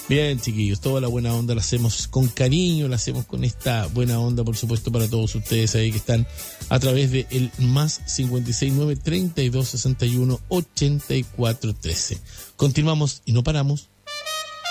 Bien, chiquillos, toda la buena onda la hacemos con cariño, la hacemos con esta buena onda, por supuesto, para todos ustedes ahí que están a través de el más 569-3261-8413. Continuamos y no paramos.